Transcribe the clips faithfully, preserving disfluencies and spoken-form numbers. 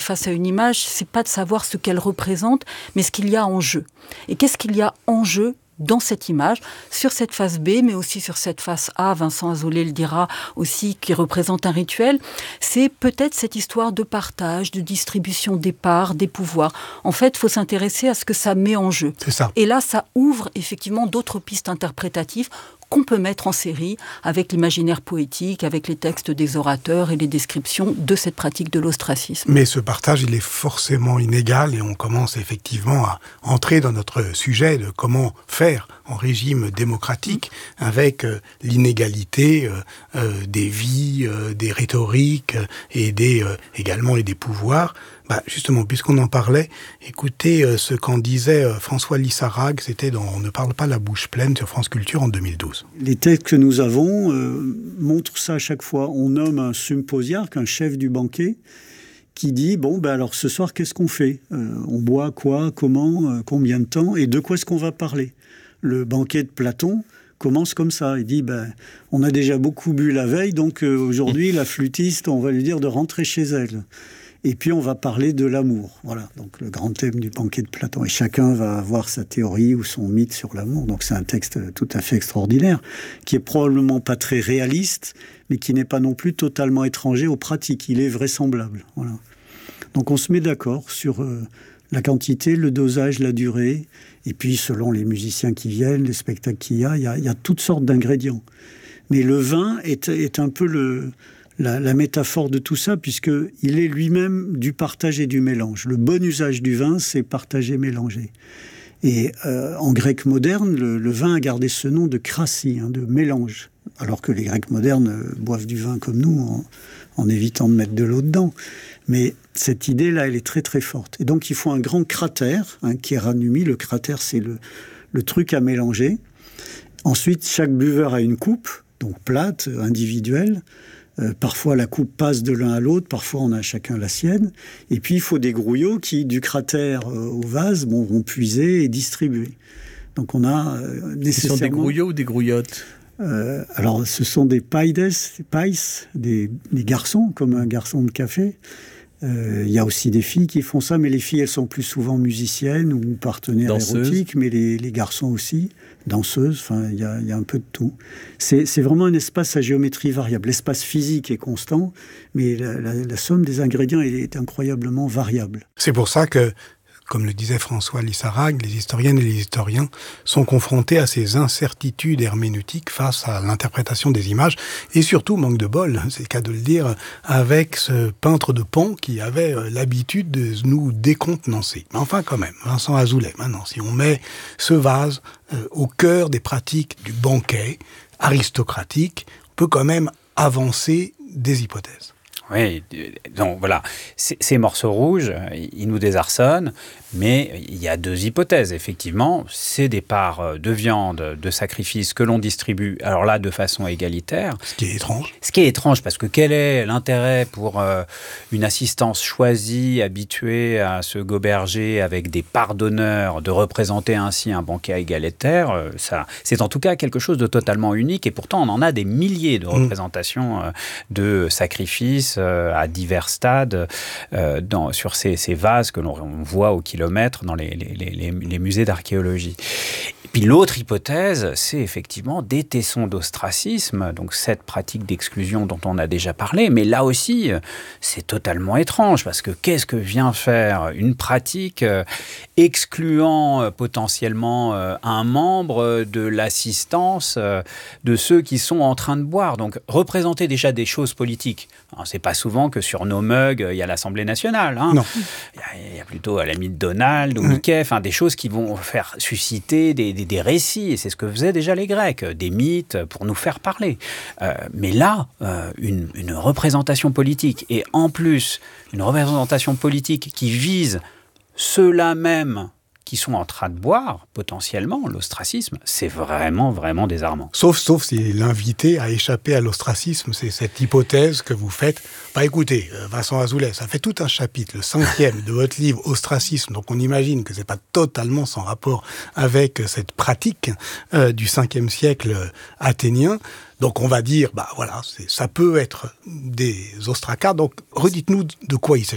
face à une image, c'est pas de savoir ce qu'elle représente, mais ce qu'il y a en jeu. Et qu'est-ce qu'il y a en jeu dans cette image, sur cette face B, mais aussi sur cette face A, Vincent Azoulay le dira aussi, qui représente un rituel, c'est peut-être cette histoire de partage, de distribution des parts, des pouvoirs. En fait, il faut s'intéresser à ce que ça met en jeu. C'est ça. Et là, ça ouvre effectivement d'autres pistes interprétatives qu'on peut mettre en série avec l'imaginaire poétique, avec les textes des orateurs et les descriptions de cette pratique de l'ostracisme. Mais ce partage, il est forcément inégal et on commence effectivement à entrer dans notre sujet de comment faire en régime démocratique avec euh, l'inégalité euh, euh, des vies, euh, des rhétoriques et des, euh, également et des pouvoirs. Bah, justement, puisqu'on en parlait, écoutez euh, ce qu'en disait euh, François Lissarag, c'était dans On ne parle pas la bouche pleine sur France Culture en deux mille douze. Les textes que nous avons euh, montrent ça à chaque fois. On nomme un symposiarque, un chef du banquet, qui dit, bon, ben alors ce soir, qu'est-ce qu'on fait euh, On boit quoi, comment, euh, combien de temps, et de quoi est-ce qu'on va parler ? Le banquet de Platon commence comme ça. Il dit, ben, on a déjà beaucoup bu la veille, donc euh, aujourd'hui, la flûtiste, on va lui dire de rentrer chez elle. Et puis, on va parler de l'amour. Voilà, donc le grand thème du banquet de Platon. Et chacun va avoir sa théorie ou son mythe sur l'amour. Donc, c'est un texte tout à fait extraordinaire, qui est probablement pas très réaliste, mais qui n'est pas non plus totalement étranger aux pratiques. Il est vraisemblable. Voilà. Donc, on se met d'accord sur euh, la quantité, le dosage, la durée. Et puis, selon les musiciens qui viennent, les spectacles qu'il y a, il y a, il y a toutes sortes d'ingrédients. Mais le vin est, est un peu le... La, la métaphore de tout ça, puisqu'il est lui-même du partage et du mélange. Le bon usage du vin, c'est partager, mélanger. Et euh, en grec moderne, le, le vin a gardé ce nom de krassi, hein, de mélange, alors que les Grecs modernes euh, boivent du vin comme nous, en, en évitant de mettre de l'eau dedans. Mais cette idée-là, elle est très très forte. Et donc il faut un grand cratère, hein, qui est ranumi. Le cratère, c'est le, le truc à mélanger. Ensuite, chaque buveur a une coupe, donc plate, individuelle. Euh, parfois, la coupe passe de l'un à l'autre, parfois on a chacun la sienne. Et puis, il faut des grouillots qui, du cratère euh, au vase, bon, vont puiser et distribuer. Donc, on a euh, nécessairement... Ce sont des grouillots ou des grouillottes ? euh, Alors, ce sont des paides, des pais, des, des garçons, comme un garçon de café. Il euh, y a aussi des filles qui font ça, mais les filles, elles sont plus souvent musiciennes ou partenaires danseuses. Érotiques, mais les, les garçons aussi, danseuses, enfin, il y a, y a un peu de tout. C'est, c'est vraiment un espace à géométrie variable. L'espace physique est constant, mais la, la, la somme des ingrédients est incroyablement variable. C'est pour ça que, comme le disait François Lissarag, les historiennes et les historiens sont confrontés à ces incertitudes herméneutiques face à l'interprétation des images, et surtout, manque de bol, c'est le cas de le dire, avec ce peintre de Pan qui avait l'habitude de nous décontenancer. Mais enfin, quand même, Vincent Azoulay, maintenant, si on met ce vase euh, au cœur des pratiques du banquet aristocratique, on peut quand même avancer des hypothèses. Oui, donc voilà, C- ces morceaux rouges, ils nous désarçonnent, mais il y a deux hypothèses, effectivement. C'est des parts de viande, de sacrifice que l'on distribue, alors là, de façon égalitaire. Ce qui est étrange. Ce qui est étrange, parce que quel est l'intérêt pour euh, une assistance choisie, habituée à se goberger avec des parts d'honneur, de représenter ainsi un banquet égalitaire euh, ça, c'est en tout cas quelque chose de totalement unique, et pourtant on en a des milliers de représentations euh, de sacrifices à divers stades euh, dans, sur ces, ces vases que l'on voit au kilomètre dans les, les, les, les musées d'archéologie. Et puis l'autre hypothèse, c'est effectivement des tessons d'ostracisme, donc cette pratique d'exclusion dont on a déjà parlé, mais là aussi, c'est totalement étrange, parce que qu'est-ce que vient faire une pratique euh, excluant euh, potentiellement euh, un membre de l'assistance euh, de ceux qui sont en train de boire. Donc représenter déjà des choses politiques. Alors, c'est pas souvent que sur nos mugs, il y a l'Assemblée nationale. Hein. Non. Il y a plutôt à l'ami de Donald ou Mickey, enfin, des choses qui vont faire susciter des, des, des récits, et c'est ce que faisaient déjà les Grecs, des mythes pour nous faire parler. Euh, mais là, euh, une, une représentation politique, et en plus, une représentation politique qui vise ceux-là même qui sont en train de boire, potentiellement, l'ostracisme, c'est vraiment, vraiment désarmant. Sauf, sauf si l'invité a échappé à l'ostracisme, c'est cette hypothèse que vous faites. Bah écoutez, Vincent Azoulay, ça fait tout un chapitre, le cinquième de votre livre, Ostracisme, donc on imagine que c'est pas totalement sans rapport avec cette pratique euh, du cinquième siècle athénien. Donc on va dire, bah voilà, c'est, ça peut être des ostracas, donc redites-nous de quoi il s'agit.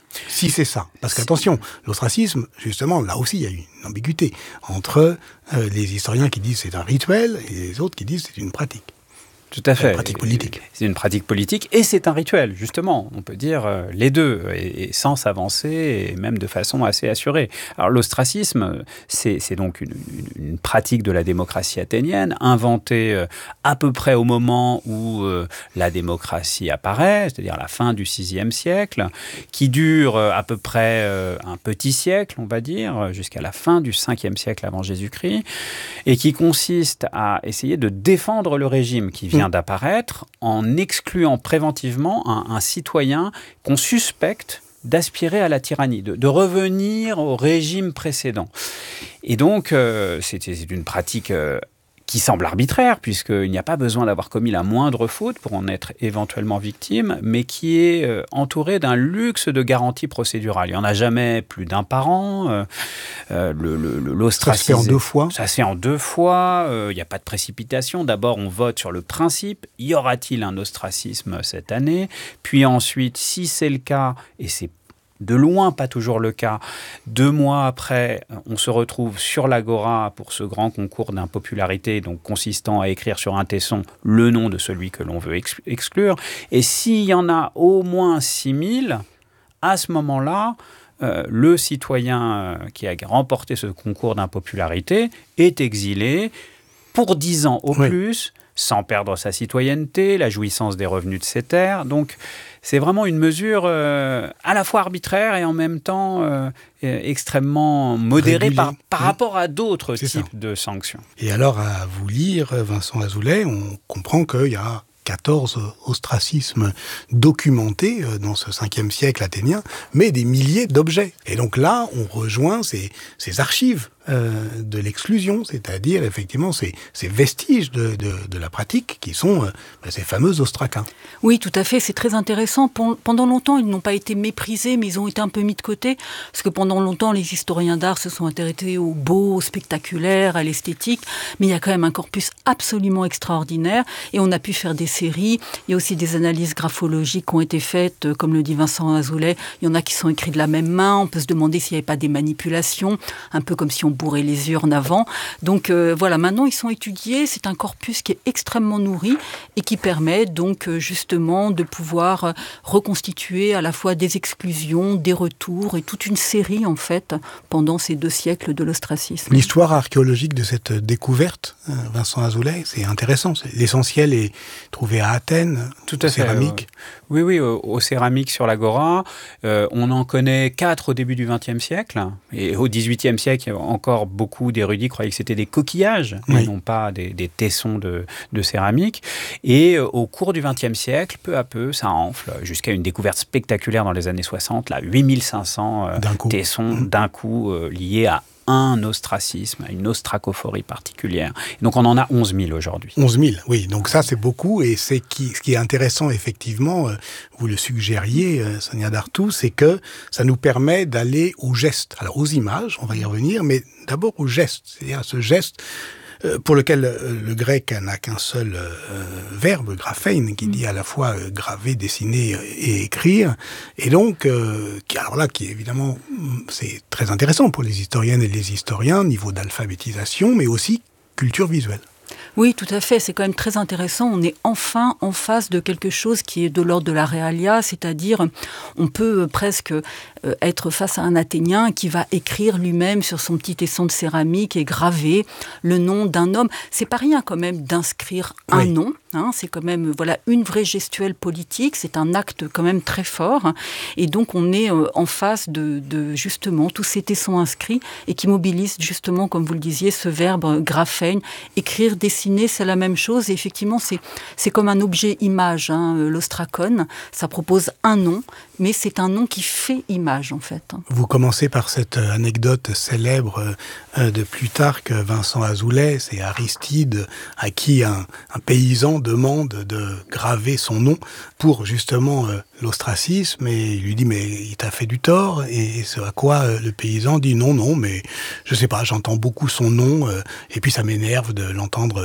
Si c'est ça. Parce qu'attention, l'ostracisme, justement, là aussi, il y a une ambiguïté entre euh, les historiens qui disent c'est un rituel et les autres qui disent c'est une pratique. Tout à fait. Une pratique politique. C'est une pratique politique et c'est un rituel, justement. On peut dire euh, les deux, et, et sans s'avancer, et même de façon assez assurée. Alors l'ostracisme, c'est, c'est donc une, une, une pratique de la démocratie athénienne, inventée euh, à peu près au moment où euh, la démocratie apparaît, c'est-à-dire à la fin du sixième siècle, qui dure euh, à peu près euh, un petit siècle, on va dire, jusqu'à la fin du cinquième siècle avant Jésus-Christ, et qui consiste à essayer de défendre le régime qui vient d'apparaître en excluant préventivement un, un citoyen qu'on suspecte d'aspirer à la tyrannie, de, de revenir au régime précédent. Et donc, euh, c'est, c'est une pratique euh, qui semble arbitraire, puisqu'il n'y a pas besoin d'avoir commis la moindre faute pour en être éventuellement victime, mais qui est euh, entourée d'un luxe de garanties procédurales. Il n'y en a jamais plus d'un par an. Euh, euh, le, le, l'ostracisme, ça se fait en deux fois. Ça se fait en deux fois. Euh, il n'y a pas de précipitation. D'abord, on vote sur le principe. Y aura-t-il un ostracisme cette année ? Puis ensuite, si c'est le cas, et c'est de loin, pas toujours le cas. Deux mois après, on se retrouve sur l'Agora pour ce grand concours d'impopularité, donc consistant à écrire sur un tesson le nom de celui que l'on veut ex- exclure. Et s'il y en a au moins six mille, à ce moment-là, euh, le citoyen euh, qui a remporté ce concours d'impopularité est exilé pour dix ans au oui. plus, sans perdre sa citoyenneté, la jouissance des revenus de ses terres. Donc, c'est vraiment une mesure euh, à la fois arbitraire et en même temps euh, extrêmement modérée par, par mmh. rapport à d'autres c'est types ça. de sanctions. Et alors, à vous lire, Vincent Azoulay, on comprend qu'il y a quatorze ostracismes documentés dans ce cinquième siècle athénien, mais des milliers d'objets. Et donc là, on rejoint ces, ces archives euh, de l'exclusion, c'est-à-dire effectivement ces, ces vestiges de, de, de la pratique qui sont euh, ces fameux ostraquins. Oui, tout à fait, c'est très intéressant. Pendant longtemps, ils n'ont pas été méprisés, mais ils ont été un peu mis de côté, parce que pendant longtemps, les historiens d'art se sont intéressés au beau, au spectaculaire, à l'esthétique, mais il y a quand même un corpus absolument extraordinaire, et on a pu faire des séries. Il y a aussi des analyses graphologiques qui ont été faites, comme le dit Vincent Azoulay. Il y en a qui sont écrits de la même main. On peut se demander s'il n'y avait pas des manipulations, un peu comme si on bourrait les urnes avant. Donc euh, voilà, maintenant ils sont étudiés. C'est un corpus qui est extrêmement nourri et qui permet donc euh, justement de pouvoir euh, reconstituer à la fois des exclusions, des retours et toute une série en fait pendant ces deux siècles de l'ostracisme. L'histoire archéologique de cette découverte, Vincent Azoulay, c'est intéressant. L'essentiel est trouvé à Athènes, tout à fait. Céramique. Euh, oui, oui, aux, aux céramiques sur l'Agora. Euh, on en connaît quatre au début du vingtième siècle. Et au dix-huitième siècle, encore beaucoup d'érudits croyaient que c'était des coquillages, oui. et non pas des, des tessons de, de céramique. Et euh, au cours du vingtième siècle, peu à peu, ça enfle, jusqu'à une découverte spectaculaire dans les années soixante, là, huit mille cinq cents euh, d'un tessons mmh. d'un coup euh, liés à un ostracisme, une ostracophorie particulière. Et donc on en a onze mille aujourd'hui. onze mille, oui. Donc ça c'est beaucoup et c'est qui, ce qui est intéressant effectivement, euh, vous le suggériez euh, Sonia Dartout, c'est que ça nous permet d'aller au geste. Alors aux images, on va y revenir, mais d'abord au geste. C'est-à-dire ce geste euh, pour lequel euh, le grec n'a qu'un seul euh, verbe, graphein, qui dit à la fois euh, graver, dessiner et écrire. Et donc, euh, qui, alors là, qui évidemment, c'est très intéressant pour les historiennes et les historiens, niveau d'alphabétisation, mais aussi culture visuelle. Oui, tout à fait. C'est quand même très intéressant. On est enfin en face de quelque chose qui est de l'ordre de la realia, c'est-à-dire on peut presque être face à un Athénien qui va écrire lui-même sur son petit tesson de céramique et graver le nom d'un homme. C'est pas rien quand même d'inscrire un oui. nom. Hein, c'est quand même voilà une vraie gestuelle politique. C'est un acte quand même très fort. Et donc on est en face de, de justement tous ces tessons inscrits et qui mobilisent justement, comme vous le disiez, ce verbe graphein, écrire, dessiner, c'est la même chose. Et effectivement, c'est, c'est comme un objet image, hein, l'ostracon. Ça propose un nom, mais c'est un nom qui fait image, en fait. Vous commencez par cette anecdote célèbre de Plutarque, Vincent Azoulay. C'est Aristide à qui un, un paysan demande de graver son nom pour justement euh, l'ostracisme. Et il lui dit, mais il t'a fait du tort. Et ce à quoi euh, le paysan dit, non, non, mais je sais pas, j'entends beaucoup son nom. Euh, et puis ça m'énerve de l'entendre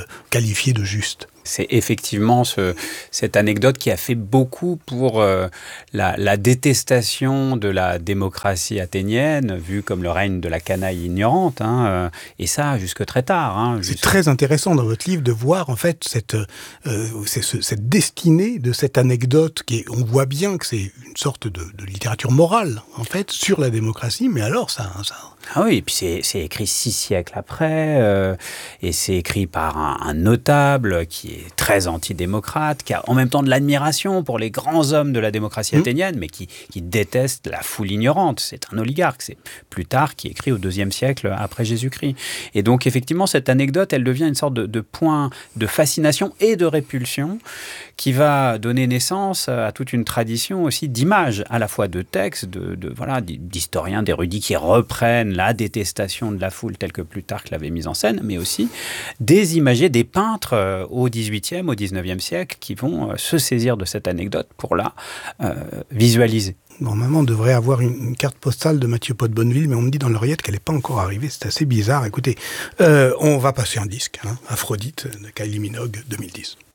qualifier de juste. C'est effectivement ce, cette anecdote qui a fait beaucoup pour euh, la, la détestation de la démocratie athénienne, vue comme le règne de la canaille ignorante, hein, euh, et ça jusque très tard. Hein, c'est jusque... très intéressant dans votre livre de voir en fait cette, euh, c'est ce, cette destinée de cette anecdote qui est, on voit bien que c'est une sorte de, de littérature morale en fait sur la démocratie, mais alors ça... ça Ah oui, et puis c'est, c'est écrit six siècles après, euh, et c'est écrit par un, un notable qui est très antidémocrate, qui a en même temps de l'admiration pour les grands hommes de la démocratie mmh. athénienne, mais qui, qui déteste la foule ignorante. C'est un oligarque, c'est Plutarque qui écrit au deuxième siècle après Jésus-Christ. Et donc effectivement, cette anecdote, elle devient une sorte de, de point de fascination et de répulsion qui va donner naissance à toute une tradition aussi d'images, à la fois de textes, de, de, voilà, d'historiens, d'érudits qui reprennent la détestation de la foule telle que Plutarque l'avait mise en scène, mais aussi des imagers, des peintres au dix-huitième, au dix-neuvième siècle qui vont se saisir de cette anecdote pour la euh, visualiser. Normalement, on devrait avoir une, une carte postale de Mathieu Pot de Bonneville, mais on me dit dans l'oreillette qu'elle n'est pas encore arrivée. C'est assez bizarre. Écoutez, euh, on va passer un disque, hein, Aphrodite de Kylie Minogue deux mille dix.